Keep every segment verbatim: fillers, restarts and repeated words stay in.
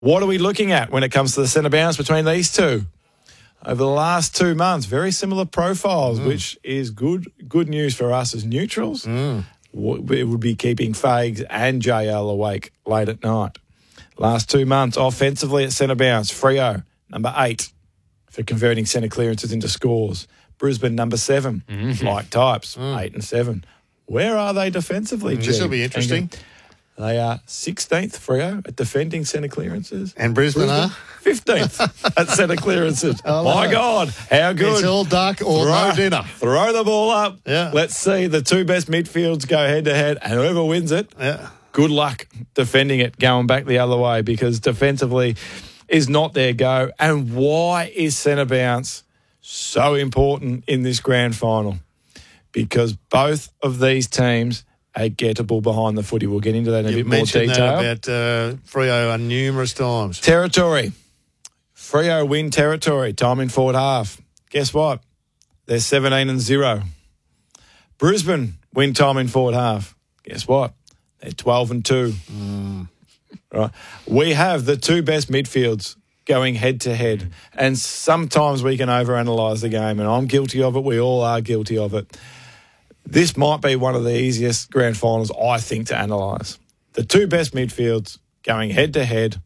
What are we looking at when it comes to the centre bounce between these two? Over the last two months, very similar profiles, mm. which is good good news for us as neutrals. Mm. It would be keeping Fags and J L awake late at night. Last two months, offensively at centre bounce, Freo, number eight for converting centre clearances into scores. Brisbane, number seven, mm-hmm. like types, mm. eight and seven. Where are they defensively, mm, This will be interesting. They are sixteenth, Freo, at defending centre clearances. And Brisbane, Brisbane are? fifteenth at centre clearances. Oh, My no. God, how good. It's all duck or throw, no dinner. Throw the ball up. Yeah. Let's see the two best midfields go head-to-head, and whoever wins it, yeah. good luck defending it, going back the other way, because defensively is not their go. And why is centre bounce so important in this grand final? Because both of these teams are gettable behind the footy. We'll get into that in You've a bit more detail. You've mentioned that about uh, Freo numerous times. Territory. Freo win territory. Time in forward half. Guess what? They're seventeen and zero. Brisbane win time in forward half. Guess what? They're twelve and two. Mm. Right. We have the two best midfields going head to head, and sometimes we can overanalyze the game, and I'm guilty of it. We all are guilty of it. This might be one of the easiest grand finals, I think, to analyse. The two best midfields going head to head.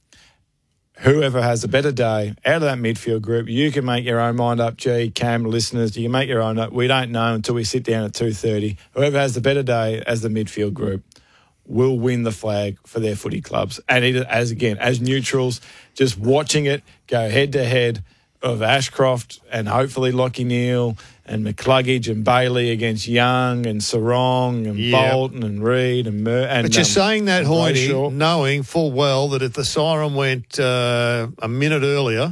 Whoever has a better day out of that midfield group, you can make your own mind up, G, Cam, listeners. You can make your own up. We don't know until we sit down at two thirty. Whoever has the better day as the midfield group will win the flag for their footy clubs. And it, as again, as neutrals, just watching it go head to head of Ashcroft and hopefully Lachie Neale and McCluggage and Bailey against Young and Sarong and yep. Bolton and Reid and Mer- and But you're um, saying that, Hoyne, knowing full well that if the siren went uh, a minute earlier,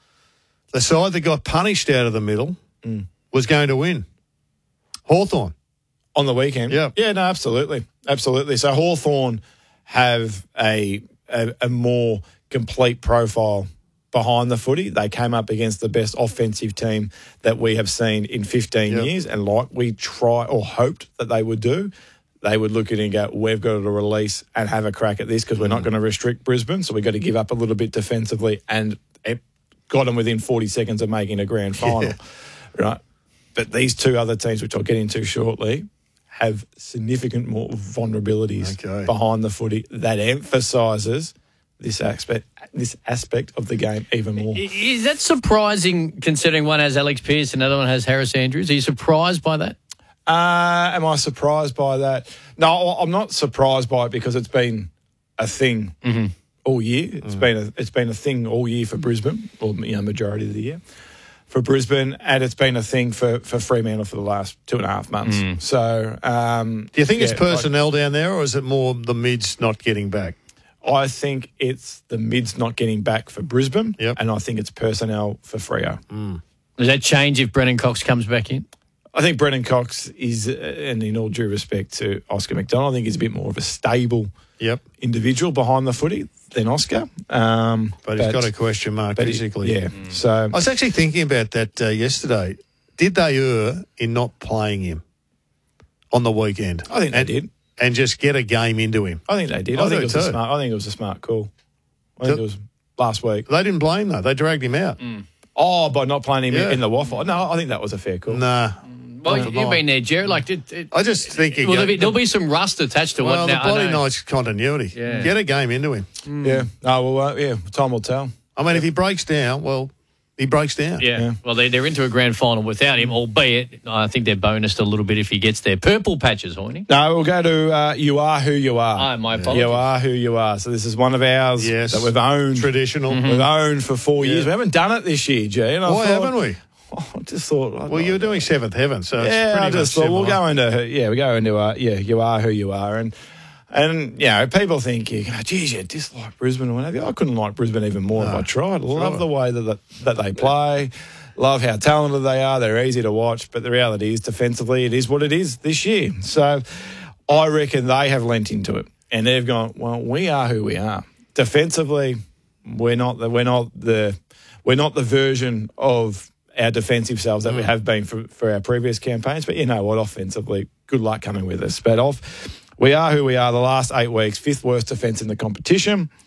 the side that got punished out of the middle mm. was going to win. Hawthorn. On the weekend? Yeah. Yeah, no, absolutely. Absolutely. So Hawthorn have a, a, a more complete profile behind the footy. They came up against the best offensive team that we have seen in fifteen yep. years, and like we try or hoped that they would do, they would look at it and go, we've got to release and have a crack at this because we're not going to restrict Brisbane, so we've got to give up a little bit defensively, and it got them within forty seconds of making a grand final. Yeah. Right? But these two other teams, which I'll get into shortly, have significant more vulnerabilities okay. behind the footy that emphasises this aspect this aspect of the game even more. Is that surprising considering one has Alex Pearce and the other one has Harris Andrews? Are you surprised by that? Uh, am I surprised by that? No, I'm not surprised by it because it's been a thing mm-hmm. all year. It's mm. been a it's been a thing all year for Brisbane, or you know, majority of the year for Brisbane, and it's been a thing for, for Fremantle for the last two and a half months. Mm. So, um, do you think yeah, it's personnel like, down there, or is it more the mids not getting back? I think it's the mids not getting back for Brisbane, yep. and I think it's personnel for Freo. Mm. Does that change if Brennan Cox comes back in? I think Brennan Cox is, and in all due respect to Oscar McDonald, I think he's a bit more of a stable yep. individual behind the footy than Oscar. Um, but he's but, got a question mark physically. He, yeah. Mm. So I was actually thinking about that uh, yesterday. Did they err in not playing him on the weekend? I think and, they did. And just get a game into him. I think they did. I, I think it was too. a smart. I think it was a smart call. I think so, it was last week. They didn't play him though. They dragged him out. Mm. Oh, by not playing him yeah. in the waffle. No, I think that was a fair call. Nah. Well, you've mine. been there, Jerry. Like, it, it, I just think well, there'll, be, there'll be some rust attached to well, what. Well, now, the bloody night's continuity. Yeah. Get a game into him. Mm. Yeah. Oh well, uh, yeah. Time will tell. I mean, if he breaks down, well, he breaks down. Yeah. yeah. Well, they, they're into a grand final without him, albeit I think they're bonused a little bit if he gets there. Purple patches, Hoyne. No, we'll go to uh, You Are Who You Are. Oh, my apologies. You Are Who You Are. So this is one of ours yes. that we've owned. Traditional. Mm-hmm. We've owned for four yeah. years. We haven't done it this year, G. And I Why thought, haven't we? Oh, I just thought. I well, you were doing Seventh Heaven, so it's yeah, pretty I just much thought we'll similar. go into yeah, we go into uh, yeah, You Are Who You Are, and and you know people think you go, geez, you dislike Brisbane or whatever. I couldn't like Brisbane even more no, if I tried. Love sure. the way that the, that they play. Love how talented they are. They're easy to watch, but the reality is defensively, it is what it is this year. So I reckon they have lent into it, and they've gone, well, we are who we are. Defensively, we're not the we're not the we're not the version of our defensive selves that mm. we have been for, for our previous campaigns. But you know what, offensively, good luck coming with us. But off, we are who we are the last eight weeks, fifth worst defence in the competition.